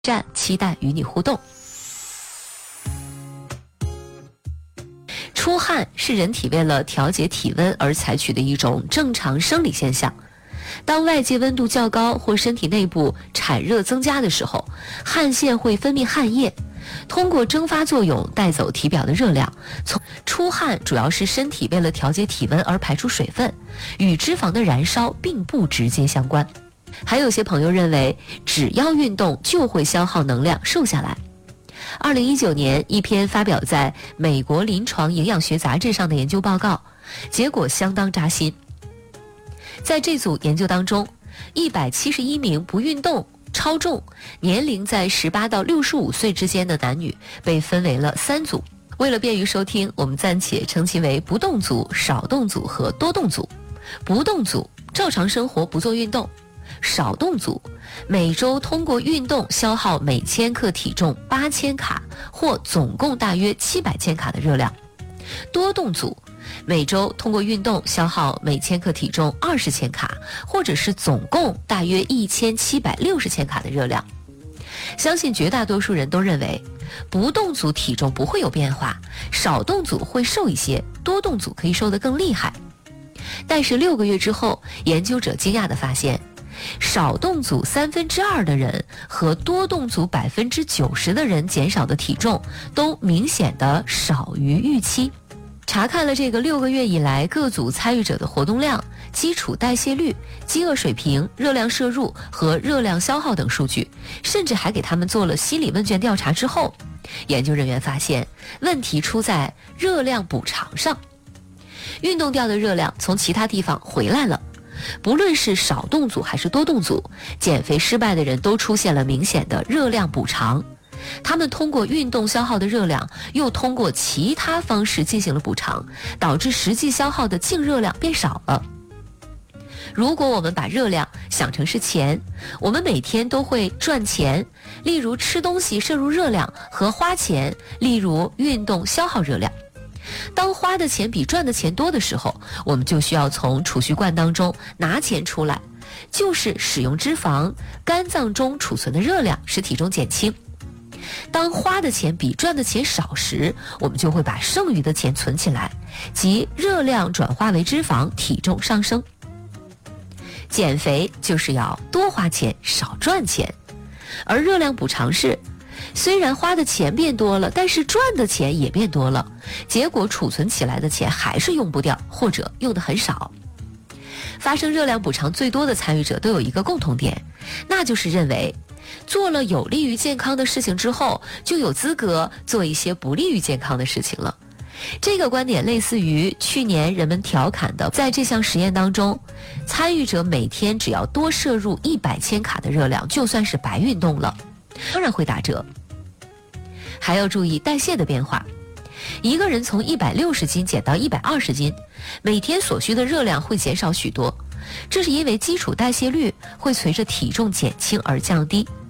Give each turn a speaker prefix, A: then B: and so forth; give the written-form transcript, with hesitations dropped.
A: 站，期待与你互动。出汗是人体为了调节体温而采取的一种正常生理现象。当外界温度较高或身体内部产热增加的时候，汗腺会分泌汗液，通过蒸发作用带走体表的热量。出汗主要是身体为了调节体温而排出水分，与脂肪的燃烧并不直接相关。还有些朋友认为，只要运动就会消耗能量瘦下来。2019年，一篇发表在美国临床营养学杂志上的研究报告，结果相当扎心。在这组研究当中，171名不运动、超重、年龄在18到65岁之间的男女被分为了3组。为了便于收听，我们暂且称其为不动组、少动组和多动组。不动组照常生活，不做运动；少动组每周通过运动消耗每千克体重8000卡，或总共大约700千卡的热量；多动组每周通过运动消耗每千克体重20千卡，或者是总共大约1760千卡的热量。相信绝大多数人都认为，不动组体重不会有变化，少动组会瘦一些，多动组可以瘦得更厉害。但是6个月之后，研究者惊讶地发现，少动组2/3的人和多动组90%的人减少的体重都明显的少于预期。查看了这个6个月以来各组参与者的活动量、基础代谢率、饥饿水平、热量摄入和热量消耗等数据，甚至还给他们做了心理问卷调查之后，研究人员发现问题出在热量补偿上。运动掉的热量从其他地方回来了，不论是少动组还是多动组，减肥失败的人都出现了明显的热量补偿。他们通过运动消耗的热量，又通过其他方式进行了补偿，导致实际消耗的净热量变少了。如果我们把热量想成是钱，我们每天都会赚钱，例如吃东西摄入热量，和花钱，例如运动消耗热量。当花的钱比赚的钱多的时候，我们就需要从储蓄罐当中拿钱出来，就是使用脂肪，肝脏中储存的热量使体重减轻。当花的钱比赚的钱少时，我们就会把剩余的钱存起来，即热量转化为脂肪，体重上升。减肥就是要多花钱少赚钱，而热量补偿是虽然花的钱变多了，但是赚的钱也变多了，结果储存起来的钱还是用不掉，或者用的很少。发生热量补偿最多的参与者都有一个共同点，那就是认为做了有利于健康的事情之后，就有资格做一些不利于健康的事情了。这个观点类似于去年人们调侃的，在这项实验当中，参与者每天只要多摄入100千卡的热量，就算是白运动了，当然会打折。还要注意代谢的变化，一个人从160斤减到120斤，每天所需的热量会减少许多，这是因为基础代谢率会随着体重减轻而降低。